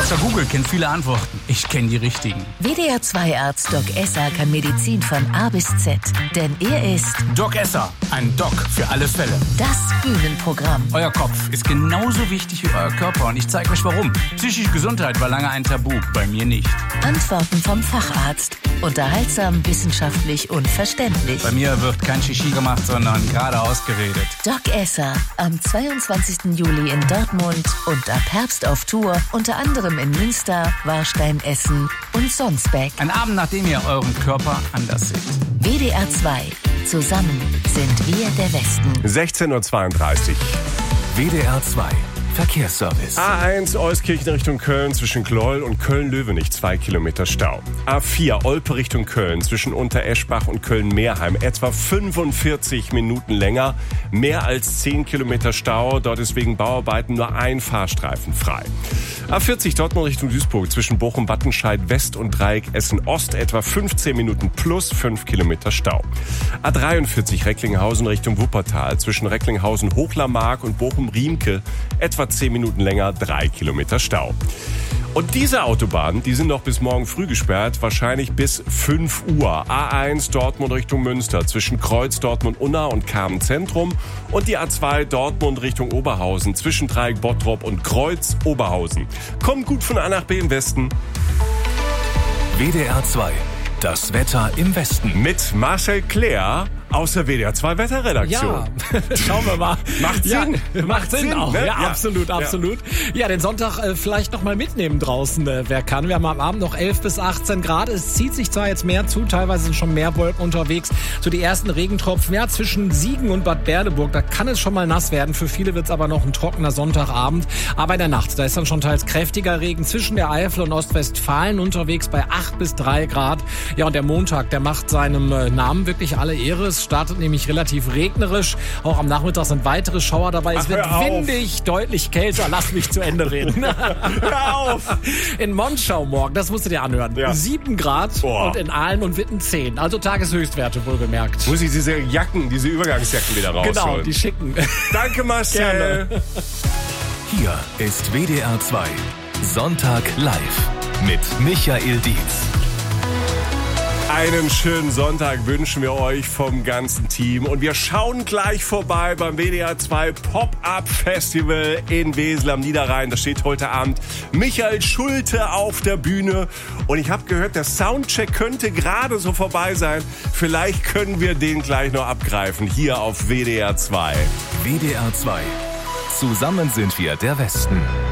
Dr. Google kennt viele Antworten. Ich kenne die richtigen. WDR 2 Arzt Doc Esser kann Medizin von A bis Z. Denn er ist Doc Esser, ein Doc für alle Fälle. das Bühnenprogramm. Euer Kopf ist genauso wichtig wie euer Körper und ich zeige euch warum. Psychische Gesundheit war lange ein Tabu, bei mir nicht. Antworten vom Facharzt. Unterhaltsam, wissenschaftlich und verständlich. Bei mir wird kein Shishi gemacht, sondern geradeaus geredet. Doc Esser am 22. Juli in Dortmund und ab Herbst auf Tour, unter anderem in Münster, Warstein, Essen und Sonsbeck. Ein Abend, nachdem ihr euren Körper anders seht. WDR 2. Zusammen sind wir der Westen. 16.32 Uhr. WDR 2 Verkehrsservice. A1 Euskirchen Richtung Köln zwischen Gleuel und Köln-Löwenich 2 Kilometer Stau. A4 Olpe Richtung Köln zwischen Untereschbach und Köln-Meerheim etwa 45 Minuten länger. Mehr als 10 Kilometer Stau. Dort ist wegen Bauarbeiten nur ein Fahrstreifen frei. A40 Dortmund Richtung Duisburg zwischen Bochum-Wattenscheid West und Dreieck Essen-Ost etwa 15 Minuten plus 5 Kilometer Stau. A43 Recklinghausen Richtung Wuppertal zwischen Recklinghausen-Hochlarmark und Bochum-Riemke etwa 10 Minuten länger, 3 Kilometer Stau. Und diese Autobahnen, die sind noch bis morgen früh gesperrt, wahrscheinlich bis 5 Uhr. A1 Dortmund Richtung Münster zwischen Kreuz Dortmund-Unna und Kamen Zentrum und die A2 Dortmund Richtung Oberhausen zwischen Dreieck Bottrop und Kreuz Oberhausen. Kommt gut von A nach B im Westen. WDR 2 Das Wetter im Westen. Mit Marcel Claire aus der WDR 2 Wetterredaktion. Ja, schauen wir mal. Macht Sinn. Ja, macht Sinn auch. Ne? Ja, absolut, absolut. Ja, den Sonntag vielleicht noch mal mitnehmen draußen, wer kann. Wir haben am Abend noch 11 bis 18 Grad. Es zieht sich zwar jetzt mehr zu, teilweise sind schon mehr Wolken unterwegs. So die ersten Regentropfen, ja, zwischen Siegen und Bad Berleburg, da kann es schon mal nass werden. Für viele wird es aber noch ein trockener Sonntagabend. Aber in der Nacht, da ist dann schon teils kräftiger Regen zwischen der Eifel und Ostwestfalen unterwegs bei 8 bis 3 Grad. Ja, und der Montag, der macht seinem Namen wirklich alle Ehre. Es startet nämlich relativ regnerisch. Auch am Nachmittag sind weitere Schauer dabei. Es wird windig, deutlich kälter. Lass mich zu Ende reden. Hör auf! In Monschau morgen, das musst du dir anhören. Ja. 7 Grad und in Aalen und Witten 10. Also Tageshöchstwerte wohlgemerkt. Muss ich diese Jacken, diese Übergangsjacken wieder rausholen? Genau, die schicken. Danke, Marcel. Gerne. Hier ist WDR 2 Sonntag live mit Michael Dietz. Einen schönen Sonntag wünschen wir euch vom ganzen Team. Und wir schauen gleich vorbei beim WDR 2 Pop-Up Festival in Wesel am Niederrhein. Da steht heute Abend Michael Schulte auf der Bühne. Und ich habe gehört, der Soundcheck könnte gerade so vorbei sein. Vielleicht können wir den gleich noch abgreifen hier auf WDR 2. WDR 2 Zusammen sind wir der Westen.